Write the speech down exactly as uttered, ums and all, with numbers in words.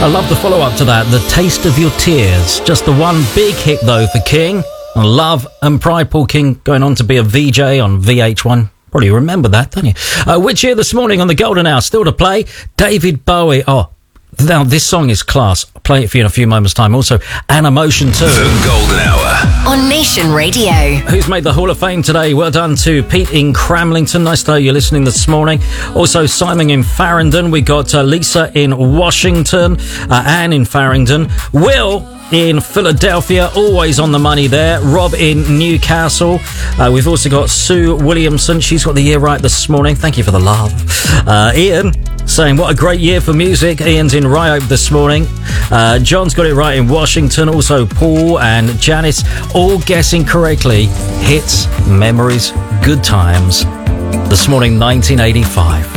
I love the follow-up to that, The Taste of Your Tears. Just the one big hit, though, for King. Love and Pride. Paul King going on to be a V J on V H one. Probably remember that, don't you? Uh, which here this morning on the Golden Hour, still to play, David Bowie. Oh, now this song is class. I'll play it for you in a few moments' time. Also, Animotion too. The Golden Hour. On Nation Radio. Who's made the Hall of Fame today? Well done to Pete in Cramlington. Nice to know you're listening this morning. Also, Simon in Farringdon. We got uh, Lisa in Washington. Uh, Anne in Farringdon. Will in Philadelphia, always on the money there. Rob in Newcastle. Uh, we've also got Sue Williamson. She's got the year right this morning. Thank you for the love. Uh, Ian saying, what a great year for music. Ian's in Ryope this morning. Uh, John's got it right in Washington. Also, Paul and Janice all guessing correctly. Hits, memories, good times. This morning, nineteen eighty-five.